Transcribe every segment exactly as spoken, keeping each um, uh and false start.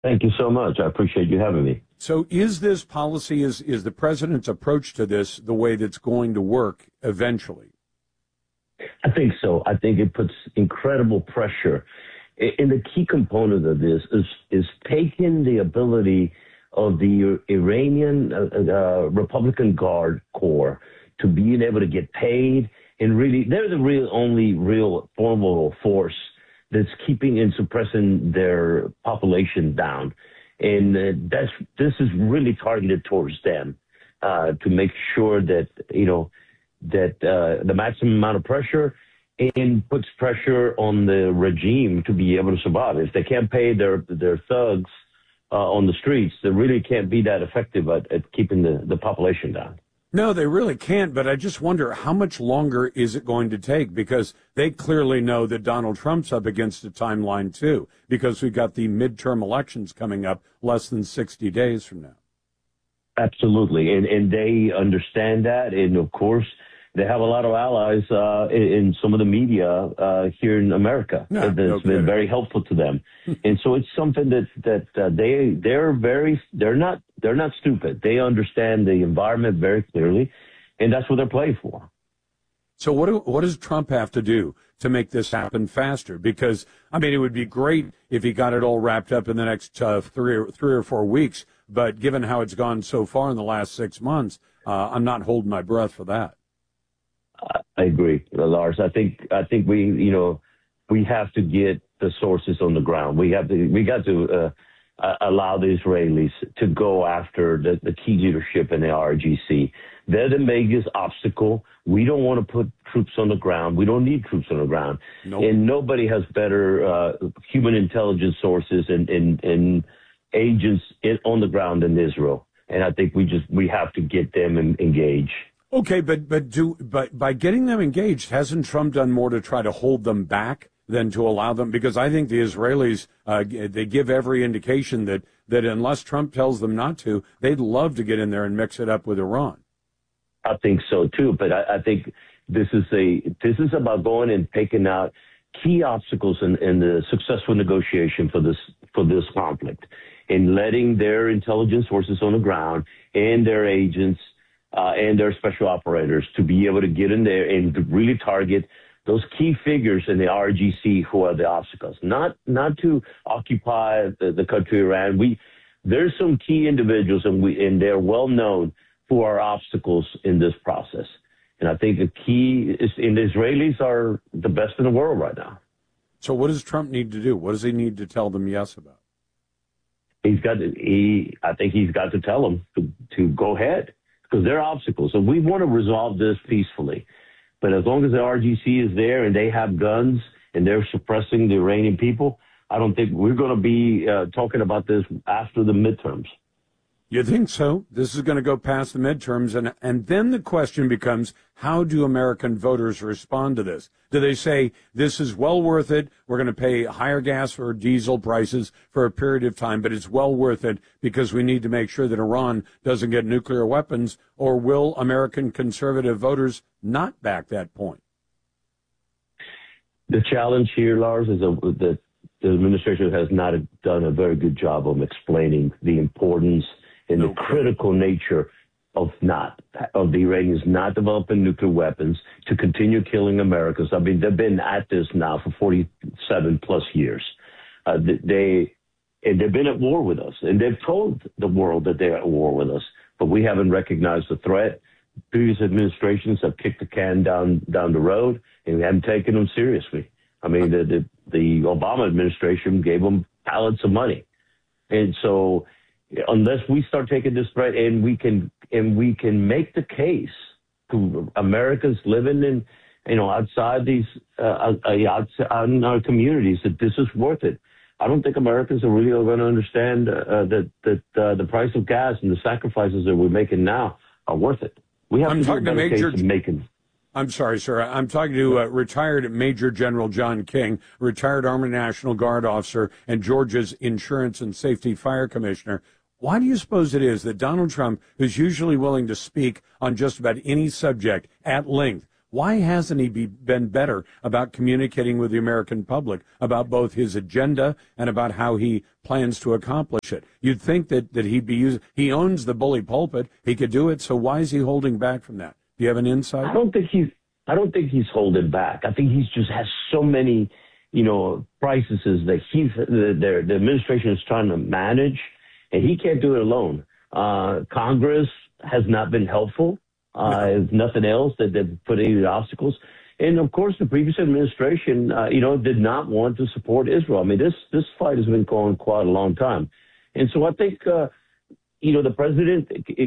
Thank you so much. I appreciate you having me. So is this policy, is, is the president's approach to this the way that's going to work eventually? I think so. I think it puts incredible pressure. And the key component of this is, is taking the ability of the Iranian uh, uh, Republican Guard Corps to being able to get paid. And really, they're the real only real formidable force that's keeping and suppressing their population down. And uh, that's this is really targeted towards them uh, to make sure that, you know, that uh, the maximum amount of pressure and puts pressure on the regime to be able to survive. If they can't pay their their thugs uh, on the streets, they really can't be that effective at, at keeping the, the population down. No, they really can't, but I just wonder how much longer is it going to take, because they clearly know that Donald Trump's up against a timeline too, because we've got the midterm elections coming up less than sixty days from now. Absolutely, and, and they understand that, and of course, they have a lot of allies uh, in, in some of the media uh, here in America no, that's no been very helpful to them, and so it's something that that uh, they they're very they're not they're not stupid. They understand the environment very clearly, and that's what they're playing for. So what do, what does Trump have to do to make this happen faster? Because I mean, it would be great if he got it all wrapped up in the next uh, three or three or four weeks. But given how it's gone so far in the last six months, uh, I'm not holding my breath for that. I agree, Lars. I think I think we, you know, we have to get the sources on the ground. We have to, we got to uh, allow the Israelis to go after the, the key leadership in the R G C. They're the biggest obstacle. We don't want to put troops on the ground. We don't need troops on the ground. Nope. And nobody has better uh, human intelligence sources and, and, and agents in, on the ground than Israel. And I think we just we have to get them in, engaged. Okay, but but do but by getting them engaged, hasn't Trump done more to try to hold them back than to allow them? Because I think the Israelis uh, they give every indication that that unless Trump tells them not to, they'd love to get in there and mix it up with Iran. I think so too, but I, I think this is a this is about going and taking out key obstacles in, in the successful negotiation for this for this conflict, and letting their intelligence sources on the ground and their agents. Uh, and their special operators to be able to get in there and to really target those key figures in the R G C who are the obstacles, not not to occupy the, the country Iran. We there's some key individuals, and we and they're well known who are obstacles in this process. And I think the key is, and the Israelis are the best in the world right now. So what does Trump need to do? What does he need to tell them yes about? He's got to, he. I think he's got to tell them to, to go ahead. Because they're obstacles. So we want to resolve this peacefully. But as long as the R G C is there and they have guns and they're suppressing the Iranian people, I don't think we're going to be uh, talking about this after the midterms. You think so? This is going to go past the midterms. And, and then the question becomes, how do American voters respond to this? Do they say, this is well worth it, we're going to pay higher gas or diesel prices for a period of time, but it's well worth it because we need to make sure that Iran doesn't get nuclear weapons? Or will American conservative voters not back that point? The challenge here, Lars, is that the administration has not done a very good job of explaining the importance and no. the critical nature of not of the Iranians not developing nuclear weapons to continue killing Americans. I mean, they've been at this now for forty-seven plus years. Uh, they and they've been at war with us, and they've told the world that they're at war with us, but we haven't recognized the threat. Previous administrations have kicked the can down down the road, and we haven't taken them seriously. I mean, the the, the Obama administration gave them pallets of money, and so. Unless we start taking this threat and we can and we can make the case to Americans living in, you know, outside these uh, outside in our communities that this is worth it. I don't think Americans are really going to understand uh, that that uh, the price of gas and the sacrifices that we're making now are worth it. We have I'm to talking do a to better Major. case of making. I'm sorry, sir. I'm talking to uh, retired Major General John King, retired Army National Guard officer and Georgia's Insurance and Safety Fire Commissioner. Why do you suppose it is that Donald Trump, who's usually willing to speak on just about any subject at length, Why hasn't he be, been better about communicating with the American public about both his agenda and about how he plans to accomplish it? You'd think that, that he'd be using, he owns the bully pulpit. He could do it. So why is he holding back from that? Do you have an insight? I don't think he's, I don't think he's holding back. I think he's just has so many, you know, crises that he's, the, the, the administration is trying to manage, and he can't do it alone. Uh, Congress has not been helpful. Uh, if nothing else, that they've put any obstacles. And of course, the previous administration, uh, you know, did not want to support Israel. I mean, this, this fight has been going quite a long time. And so I think, uh, you know, the president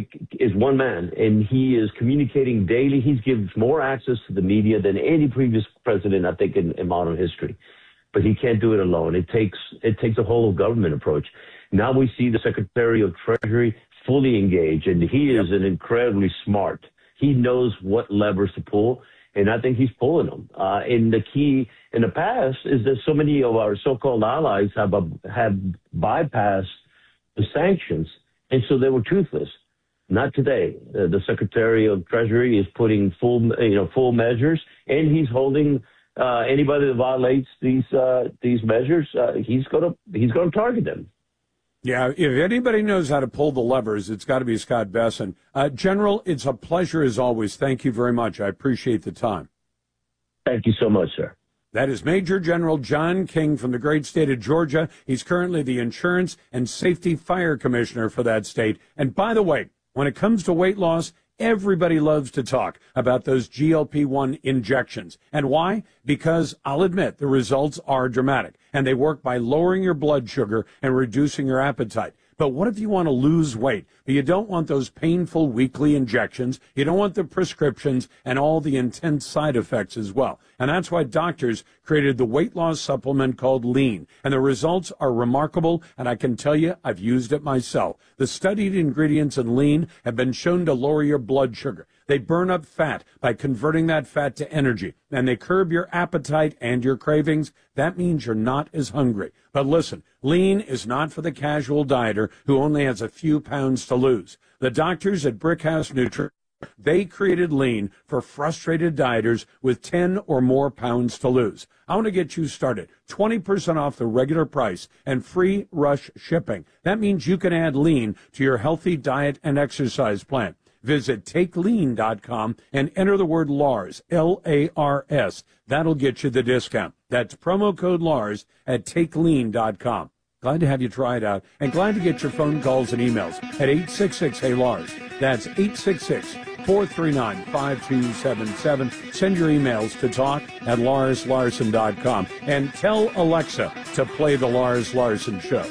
is one man, and he is communicating daily. He's given more access to the media than any previous president, I think, in, in modern history. But he can't do it alone. It takes, it takes a whole of government approach. Now we see the Secretary of Treasury fully engaged, and he is an incredibly smart. He knows what levers to pull, and I think he's pulling them. Uh, and the key in the past is that so many of our so-called allies have a, have bypassed the sanctions, and so they were toothless. Not today. Uh, the Secretary of Treasury is putting full, you know, full measures, and he's holding uh, anybody that violates these uh, these measures. Uh, he's gonna he's gonna target them. Yeah, if anybody knows how to pull the levers, it's got to be Scott Bessent. Uh, General, it's a pleasure as always. Thank you very much. I appreciate the time. Thank you so much, sir. That is Major General John King from the great state of Georgia. He's currently the Insurance and Safety Fire Commissioner for that state. And by the way, when it comes to weight loss, everybody loves to talk about those G L P one injections. And why? Because I'll admit the results are dramatic, and they work by lowering your blood sugar and reducing your appetite. But what if you want to lose weight, but you don't want those painful weekly injections? You don't want the prescriptions and all the intense side effects as well. And that's why doctors created the weight loss supplement called Lean. And the results are remarkable, and I can tell you, I've used it myself. The studied ingredients in Lean have been shown to lower your blood sugar. They burn up fat by converting that fat to energy, and they curb your appetite and your cravings. That means you're not as hungry. But listen, Lean is not for the casual dieter who only has a few pounds to lose. The doctors at Brickhouse Nutrition, they created Lean for frustrated dieters with ten or more pounds to lose. I want to get you started. twenty percent off the regular price and free rush shipping. That means you can add Lean to your healthy diet and exercise plan. Visit take lean dot com and enter the word Lars, L A R S. That'll get you the discount. That's promo code Lars at take lean dot com. Glad to have you try it out, and glad to get your phone calls and emails at eight six six, hey Lars. That's eight six six, four three nine, five two seven seven. Send your emails to talk at lars larson dot com, and tell Alexa to play the Lars Larson Show.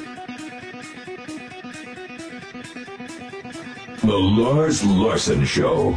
The Lars Larson Show.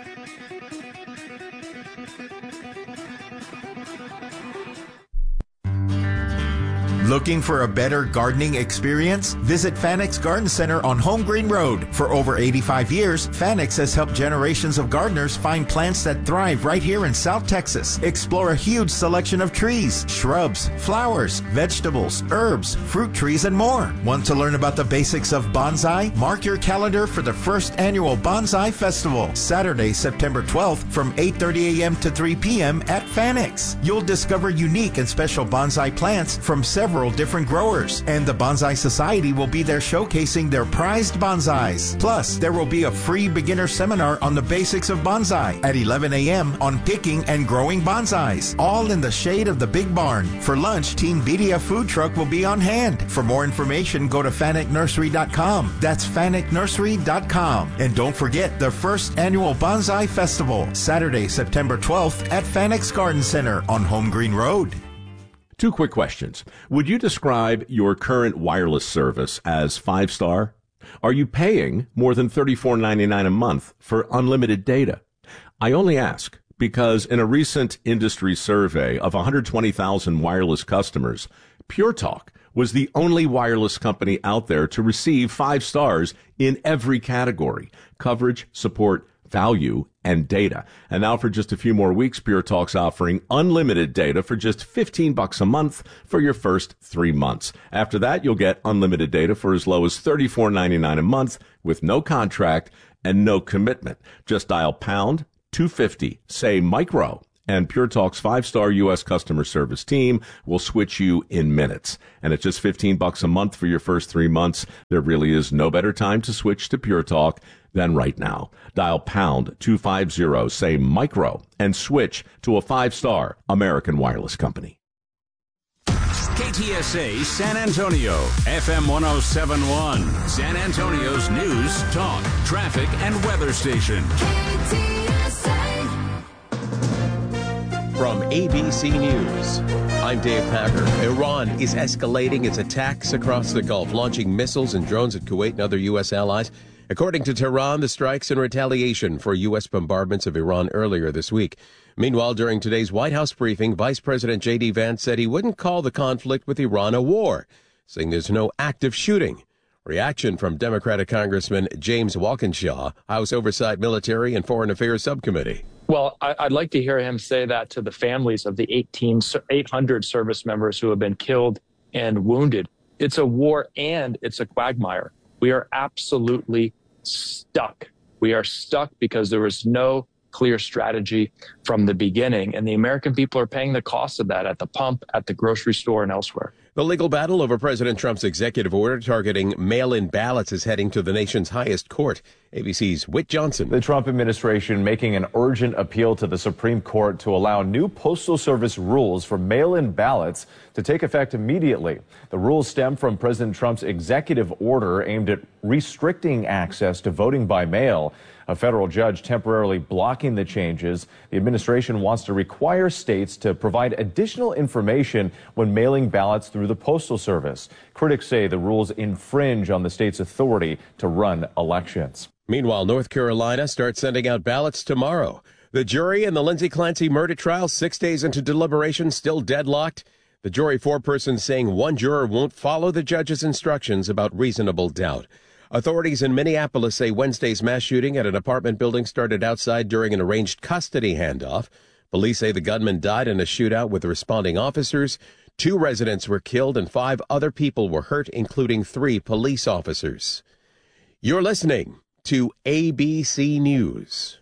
Looking for a better gardening experience? Visit Fanex Garden Center on Home Green Road. For over eighty-five years, Fanex has helped generations of gardeners find plants that thrive right here in South Texas. Explore a huge selection of trees, shrubs, flowers, vegetables, herbs, fruit trees, and more. Want to learn about the basics of bonsai? Mark your calendar for the first annual Bonsai Festival, Saturday, September twelfth from eight thirty a.m. to three p.m. at Fanex. You'll discover unique and special bonsai plants from several different growers, and the Bonsai Society will be there showcasing their prized bonsais. Plus, there will be a free beginner seminar on the basics of bonsai at eleven a.m. on picking and growing bonsais, all in the shade of the Big Barn. For lunch, Team Bedia food truck will be on hand. For more information, go to fanek nursery dot com. That's fanek nursery dot com. And don't forget the first annual Bonsai Festival, Saturday, September twelfth at Fanex Garden Center on Home Green Road. Two quick questions. Would you describe your current wireless service as five-star? Are you paying more than thirty-four ninety-nine a month for unlimited data? I only ask because in a recent industry survey of one hundred twenty thousand wireless customers, Pure Talk was the only wireless company out there to receive five stars in every category: coverage, support, value, and data. And now for just a few more weeks, Pure Talk's offering unlimited data for just fifteen bucks a month for your first three months. After that, you'll get unlimited data for as low as thirty-four ninety-nine a month with no contract and no commitment. Just dial pound two fifty. Say micro. And Pure Talk's five-star U S customer service team will switch you in minutes. And at just fifteen bucks a month for your first three months, there really is no better time to switch to Pure Talk than right now. Dial pound two fifty, say micro, and switch to a five-star American Wireless company. K T S A San Antonio, F M one oh seven point one, San Antonio's news, talk, traffic, and weather station. K T S A. From A B C News, I'm Dave Packer. Iran is escalating its attacks across the Gulf, launching missiles and drones at Kuwait and other U S allies. According to Tehran, the strikes in retaliation for U S bombardments of Iran earlier this week. Meanwhile, during today's White House briefing, Vice President J D. Vance said he wouldn't call the conflict with Iran a war, saying there's no active shooting. Reaction from Democratic Congressman James Walkinshaw, House Oversight, Military, and Foreign Affairs Subcommittee. Well, I'd like to hear him say that to the families of the eighteen, eight hundred service members who have been killed and wounded. It's a war and it's a quagmire. We are absolutely stuck. We are stuck because there was no clear strategy from the beginning. And the American people are paying the cost of that at the pump, at the grocery store, and elsewhere. The legal battle over President Trump's executive order targeting mail-in ballots is heading to the nation's highest court. A B C's Whit Johnson. The Trump administration making an urgent appeal to the Supreme Court to allow new Postal Service rules for mail-in ballots to take effect immediately. The rules stem from President Trump's executive order aimed at restricting access to voting by mail. A federal judge temporarily blocking the changes. The administration wants to require states to provide additional information when mailing ballots through the Postal Service. Critics say the rules infringe on the state's authority to run elections. Meanwhile, North Carolina starts sending out ballots tomorrow. The jury in the Lindsay Clancy murder trial, six days into deliberation, still deadlocked. The jury foreperson saying one juror won't follow the judge's instructions about reasonable doubt. Authorities in Minneapolis say Wednesday's mass shooting at an apartment building started outside during an arranged custody handoff. Police say the gunman died in a shootout with responding officers. Two residents were killed and five other people were hurt, including three police officers. You're listening to A B C News.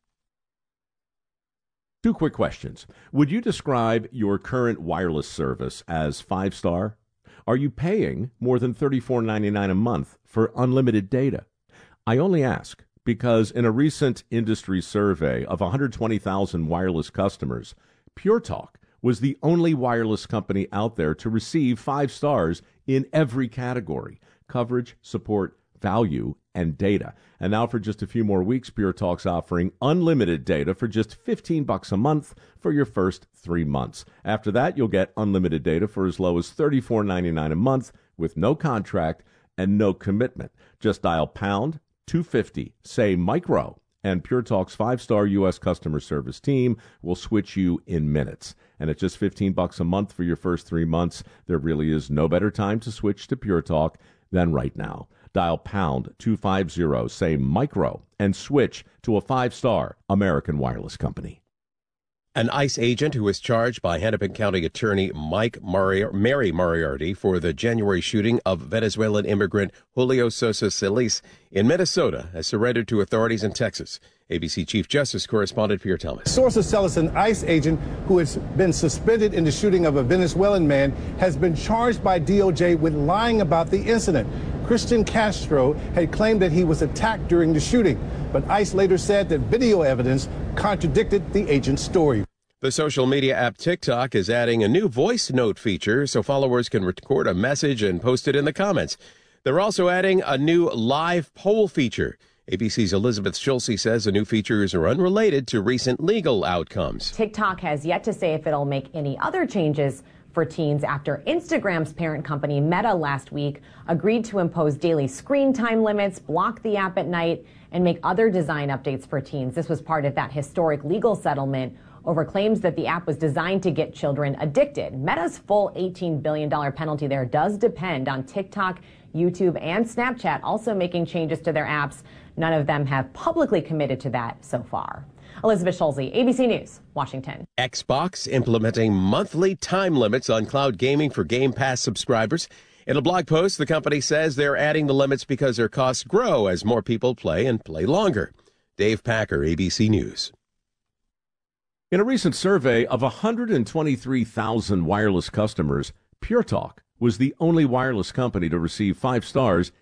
Two quick questions. Would you describe your current wireless service as five-star? Are you paying more than thirty-four ninety-nine a month for unlimited data? I only ask because in a recent industry survey of one hundred twenty thousand wireless customers, Pure Talk was the only wireless company out there to receive five stars in every category: coverage, support, value, and data. And now for just a few more weeks, Pure Talk's offering unlimited data for just fifteen bucks a month for your first three months. After that, you'll get unlimited data for as low as thirty-four ninety-nine a month with no contract and no commitment. Just dial pound two fifty, say micro, and Pure Talk's five-star U S customer service team will switch you in minutes. And at just fifteen bucks a month for your first three months, there really is no better time to switch to Pure Talk than right now. Dial pound two fifty, say micro, and switch to a five-star American Wireless company. An ICE agent who was charged by Hennepin County Attorney Mike Mari- Mary Moriarty for the January shooting of Venezuelan immigrant Julio Sosa Solis in Minnesota has surrendered to authorities in Texas. A B C Chief Justice Correspondent Pierre Thomas. Sosa Solis, an ICE agent who has been suspended in the shooting of a Venezuelan man, has been charged by D O J with lying about the incident. Christian Castro had claimed that he was attacked during the shooting, but ICE later said that video evidence contradicted the agent's story. The social media app TikTok is adding a new voice note feature so followers can record a message and post it in the comments. They're also adding a new live poll feature. A B C's Elizabeth Schulze says the new features are unrelated to recent legal outcomes. TikTok has yet to say if it'll make any other changes for teens after Instagram's parent company Meta last week agreed to impose daily screen time limits, block the app at night, and make other design updates for teens. This was part of that historic legal settlement over claims that the app was designed to get children addicted. Meta's full eighteen billion dollars penalty there does depend on TikTok, YouTube, and Snapchat also making changes to their apps. None of them have publicly committed to that so far. Elizabeth Schulze, A B C News, Washington. Xbox implementing monthly time limits on cloud gaming for Game Pass subscribers. In a blog post, the company says they're adding the limits because their costs grow as more people play and play longer. Dave Packer, A B C News. In a recent survey of one hundred twenty-three thousand wireless customers, Pure Talk was the only wireless company to receive five stars